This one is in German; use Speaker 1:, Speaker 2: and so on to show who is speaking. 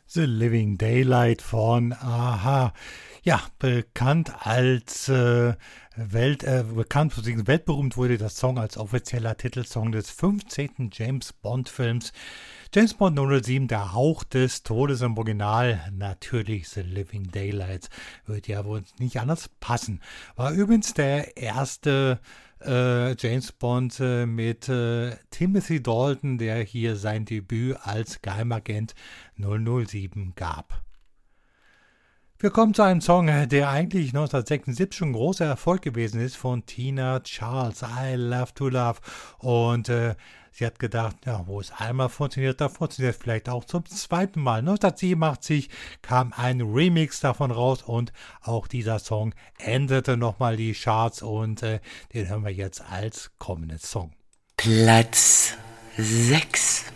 Speaker 1: The Living Daylight von Aha. Ja, weltberühmt wurde das Song als offizieller Titelsong des 15. James Bond Films. James Bond 007, der Hauch des Todes im Original, natürlich The Living Daylights, wird ja wohl nicht anders passen. War übrigens der erste James Bond mit Timothy Dalton, der hier sein Debüt als Geheimagent 007 gab. Wir kommen zu einem Song, der eigentlich 1976 schon ein großer Erfolg gewesen ist, von Tina Charles, I Love to Love. Und sie hat gedacht, ja, wo es einmal funktioniert, da funktioniert es vielleicht auch zum zweiten Mal. 1987 kam ein Remix davon raus und auch dieser Song änderte nochmal die Charts und den hören wir jetzt als kommenden Song.
Speaker 2: Platz 6.